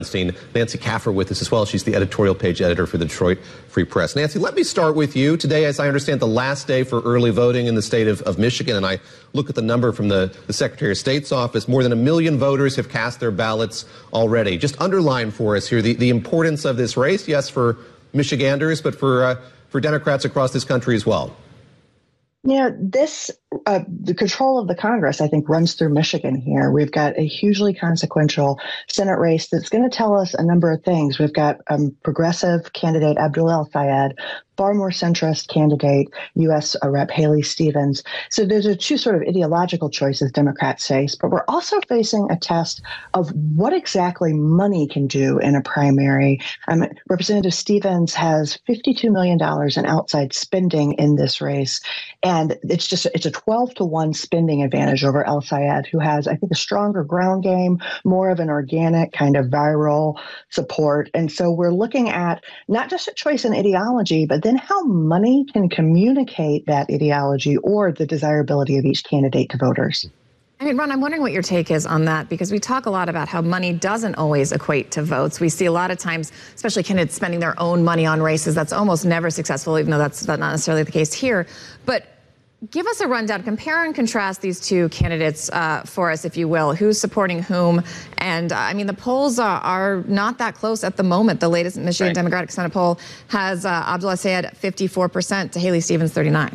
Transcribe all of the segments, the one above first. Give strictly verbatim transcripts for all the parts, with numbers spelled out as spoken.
Nancy Kaffer with us as well. She's the editorial page editor for the Detroit Free Press. Nancy, let me start with you. Today, as I understand, the last day for early voting in the state of, of Michigan, and I look at the number from the, the Secretary of State's office. More than a million voters have cast their ballots already. Just underline for us here the, the importance of this race, yes, for Michiganders, but for, uh, for Democrats across this country as well. You know, this, uh, the control of the Congress, I think, runs through Michigan here. We've got a hugely consequential Senate race that's going to tell us a number of things. We've got um, progressive candidate Abdul El-Sayed, far more centrist candidate, U S Rep Haley Stevens. So those are two sort of ideological choices Democrats face, but we're also facing a test of what exactly money can do in a primary. Um, Representative Stevens has fifty-two million dollars in outside spending in this race, and it's just it's a twelve to one spending advantage over El-Sayed, who has, I think, a stronger ground game, more of an organic kind of viral support. And so we're looking at not just a choice in ideology, but then how money can communicate that ideology or the desirability of each candidate to voters. I mean, Ron, I'm wondering what your take is on that, because we talk a lot about how money doesn't always equate to votes. We see a lot of times, especially candidates spending their own money on races. That's almost never successful, even though that's not necessarily the case here. But give us a rundown, compare and contrast these two candidates uh, for us, if you will. Who's supporting whom? And uh, I mean, the polls are, are not that close at the moment. The latest Michigan right. Democratic Senate poll has uh, Abdul El-Sayed fifty-four percent to Haley Stevens thirty-nine.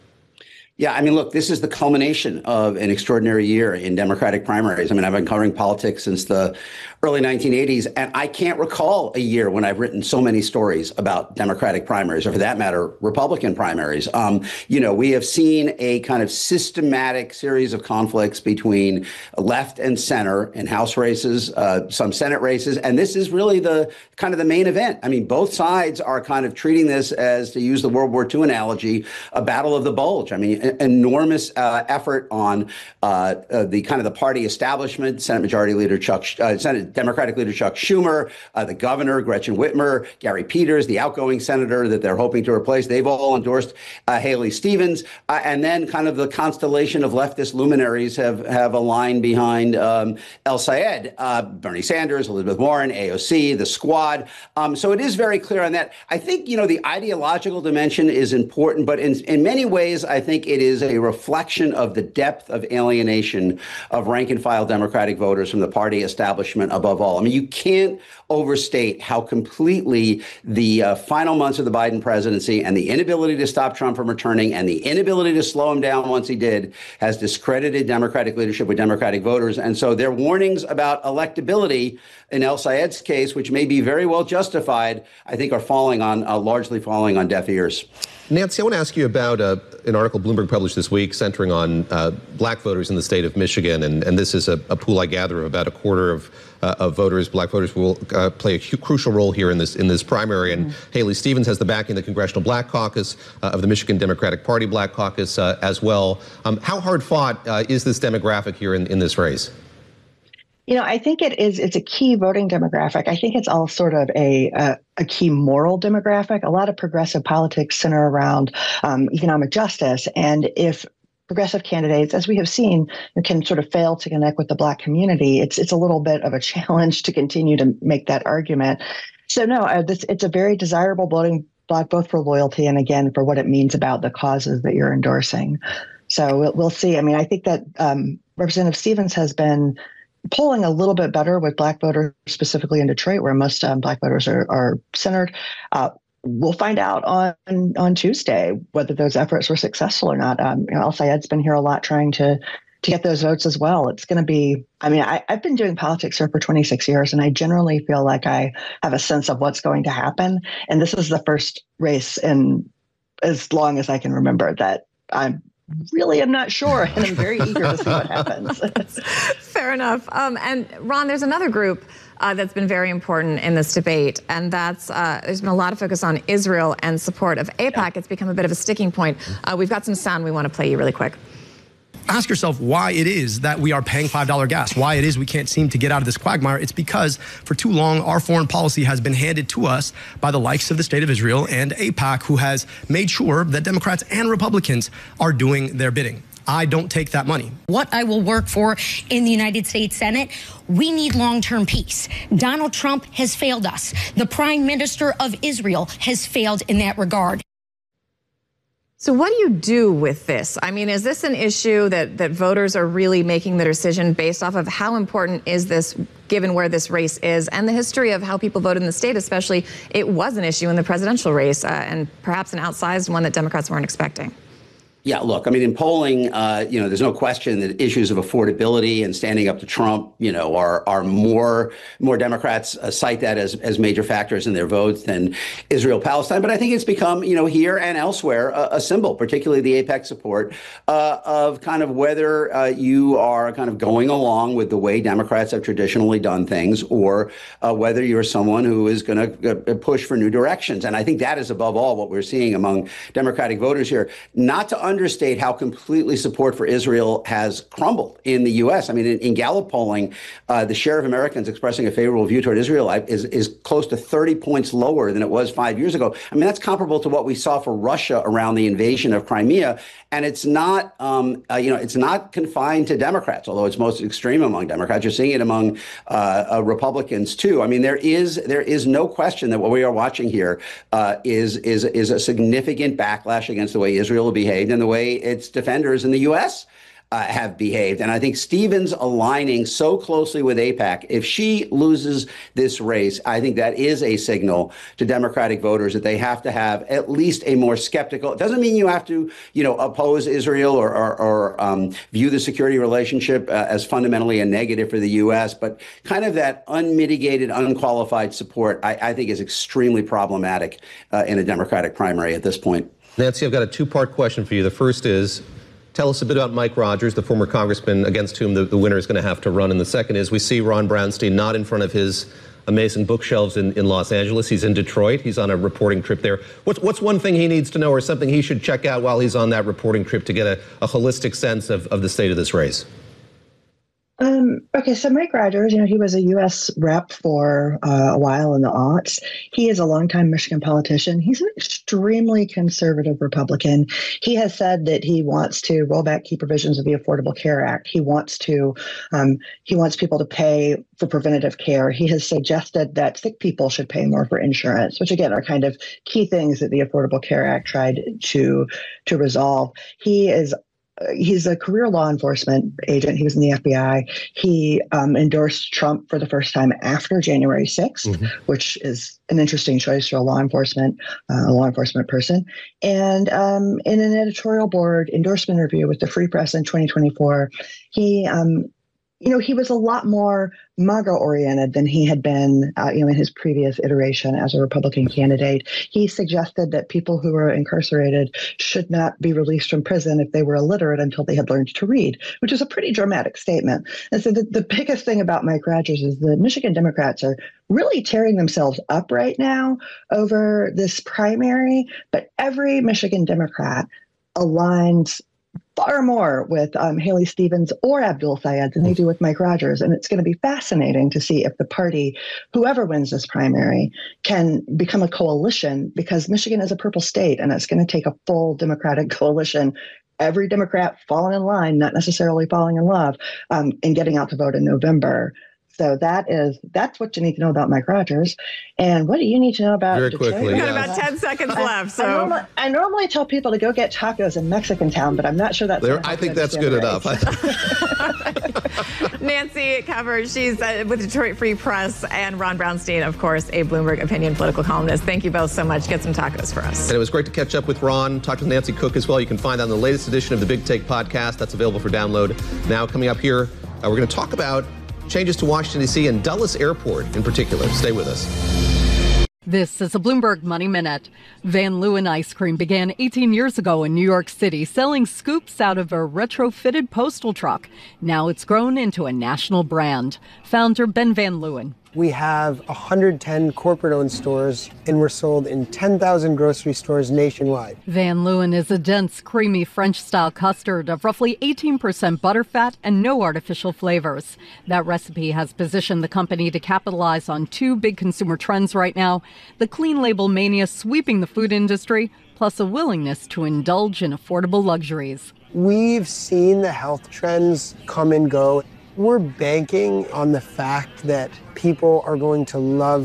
Yeah, I mean, look, this is the culmination of an extraordinary year in Democratic primaries. I mean, I've been covering politics since the early nineteen eighties, and I can't recall a year when I've written so many stories about Democratic primaries, or for that matter, Republican primaries. Um, you know, we have seen a kind of systematic series of conflicts between left and center in House races, uh, some Senate races, and this is really the kind of the main event. I mean, both sides are kind of treating this as, to use the World War Two analogy, a battle of the bulge. I mean, enormous uh, effort on uh, uh, the kind of the party establishment, Senate Majority Leader Chuck, uh, Senate Democratic Leader Chuck Schumer, uh, the governor, Gretchen Whitmer, Gary Peters, the outgoing senator that they're hoping to replace. They've all endorsed uh, Haley Stevens. Uh, and then kind of the constellation of leftist luminaries have, have aligned behind um, El-Sayed, uh, Bernie Sanders, Elizabeth Warren, A O C, the Squad. Um, so it is very clear on that. I think, you know, the ideological dimension is important, but in, in many ways, I think it is a reflection of the depth of alienation of rank and file Democratic voters from the party establishment above all. I mean, you can't overstate how completely the uh, final months of the Biden presidency and the inability to stop Trump from returning and the inability to slow him down once he did has discredited Democratic leadership with Democratic voters. And so their warnings about electability in El-Sayed's case, which may be very well justified, I think are falling on, uh, largely falling on deaf ears. Nancy, I want to ask you about uh, an article Bloomberg published this week centering on uh, black voters in the state of Michigan. And, and this is a, a pool, I gather, of about a quarter of, uh, of voters. Black voters will uh, play a crucial role here in this in this primary. And mm-hmm. Haley Stevens has the backing of the Congressional Black Caucus, uh, of the Michigan Democratic Party Black Caucus uh, as well. Um, how hard fought uh, is this demographic here in, in this race? You know, I think it is, it's a key voting demographic. I think it's all sort of a, a, a key moral demographic. A lot of progressive politics center around um, economic justice. And if progressive candidates, as we have seen, can sort of fail to connect with the Black community, it's it's a little bit of a challenge to continue to make that argument. So no, uh, this, it's a very desirable voting block, both for loyalty and, again, for what it means about the causes that you're endorsing. So we'll, we'll see. I mean, I think that um, Representative Stevens has been polling a little bit better with black voters, specifically in Detroit, where most um, black voters are, are centered. Uh, we'll find out on on Tuesday whether those efforts were successful or not. Um, you know, El-Sayed's been here a lot trying to to get those votes as well. It's going to be, I mean, I, I've been doing politics here for twenty-six years, and I generally feel like I have a sense of what's going to happen. And this is the first race in as long as I can remember that I'm really am not sure, and I'm very eager to see what happens. Fair enough. Um, and Ron, there's another group uh, that's been very important in this debate, and that's uh, there's been a lot of focus on Israel and support of AIPAC. Yeah. It's become a bit of a sticking point. Uh, we've got some sound we want to play you really quick. Ask yourself why it is that we are paying five dollar gas, why it is we can't seem to get out of this quagmire. It's because for too long, our foreign policy has been handed to us by the likes of the State of Israel and AIPAC, who has made sure that Democrats and Republicans are doing their bidding. I don't take that money. What I will work for in the United States Senate, we need long-term peace. Donald Trump has failed us. The Prime Minister of Israel has failed in that regard. So what do you do with this? I mean, is this an issue that, that voters are really making the decision based off of how important is this, given where this race is and the history of how people voted in the state, especially it was an issue in the presidential race uh, and perhaps an outsized one that Democrats weren't expecting? Yeah, look, I mean, in polling, uh, you know, there's no question that issues of affordability and standing up to Trump, you know, are are more more Democrats uh, cite that as as major factors in their votes than Israel Palestine. But I think it's become, you know, here and elsewhere a, a symbol, particularly the AIPAC support uh, of kind of whether uh, you are kind of going along with the way Democrats have traditionally done things, or uh, whether you're someone who is going to uh, push for new directions. And I think that is above all what we're seeing among Democratic voters here. Not to understate how completely support for Israel has crumbled in the U S. I mean, in, in Gallup polling, uh, the share of Americans expressing a favorable view toward Israel is, is close to thirty points lower than it was five years ago. I mean, that's comparable to what we saw for Russia around the invasion of Crimea. And it's not, um, uh, you know, it's not confined to Democrats, although it's most extreme among Democrats. You're seeing it among uh, uh, Republicans, too. I mean, there is there is no question that what we are watching here uh, is is is a significant backlash against the way Israel behaved and the way its defenders in the U S Uh, have behaved. And I think Stevens aligning so closely with AIPAC, if she loses this race, I think that is a signal to Democratic voters that they have to have at least a more skeptical. It doesn't mean you have to, you know, oppose Israel or, or, or um, view the security relationship uh, as fundamentally a negative for the U S, but kind of that unmitigated, unqualified support, I, I think is extremely problematic uh, in a Democratic primary at this point. Nancy, I've got a two-part question for you. The first is, tell us a bit about Mike Rogers, the former congressman against whom the, the winner is going to have to run. And the second is, we see Ron Brownstein not in front of his amazing bookshelves in, in Los Angeles. He's in Detroit. He's on a reporting trip there. What's, what's one thing he needs to know or something he should check out while he's on that reporting trip to get a, a holistic sense of, of the state of this race? Um, okay, so Mike Rogers, you know, he was a U S rep for uh, a while in the aughts. He is a longtime Michigan politician. He's an extremely conservative Republican. He has said that he wants to roll back key provisions of the Affordable Care Act. He wants to, um, he wants people to pay for preventative care. He has suggested that sick people should pay more for insurance, which again are kind of key things that the Affordable Care Act tried to to resolve. He is He's a career law enforcement agent. He was in the F B I. He um, endorsed Trump for the first time after January sixth, mm-hmm. which is an interesting choice for a law enforcement, uh, a law enforcement person. And um, in an editorial board endorsement review with the Free Press in twenty twenty-four, he, um, you know, he was a lot more MAGA oriented than he had been, uh, you know, in his previous iteration as a Republican candidate. He suggested that people who were incarcerated should not be released from prison if they were illiterate until they had learned to read, which is a pretty dramatic statement. And so the, the biggest thing about Mike Rogers is the Michigan Democrats are really tearing themselves up right now over this primary, but every Michigan Democrat aligns far more with um, Haley Stevens or Abdul Sayed than they do with Mike Rogers. And it's going to be fascinating to see if the party, whoever wins this primary, can become a coalition, because Michigan is a purple state and it's going to take a full Democratic coalition, every Democrat falling in line, not necessarily falling in love, um, and getting out to vote in November. So that is, that's what you need to know about Mike Rogers. And what do you need to know about Very Detroit? quickly, We've yeah. got about ten seconds left. So I, I, normally, I normally tell people to go get tacos in Mexican Town, but I'm not sure that's. There, I think that's good enough. Nancy Cover, she's uh, with Detroit Free Press, and Ron Brownstein, of course, a Bloomberg opinion political columnist. Thank you both so much. Get some tacos for us. And it was great to catch up with Ron, talk to Nancy Cook as well. You can find that on the latest edition of the Big Take podcast. That's available for download. Now, coming up here, uh, we're going to talk about changes to Washington, D C and Dulles Airport in particular. Stay with us. This is a Bloomberg Money Minute. Van Leeuwen Ice Cream began eighteen years ago in New York City, selling scoops out of a retrofitted postal truck. Now it's grown into a national brand. Founder Ben Van Leeuwen. We have one hundred ten corporate-owned stores, and we're sold in ten thousand grocery stores nationwide. Van Leeuwen is a dense, creamy French-style custard of roughly eighteen percent butterfat and no artificial flavors. That recipe has positioned the company to capitalize on two big consumer trends right now: the clean label mania sweeping the food industry, plus a willingness to indulge in affordable luxuries. We've seen the health trends come and go. We're banking on the fact that people are going to love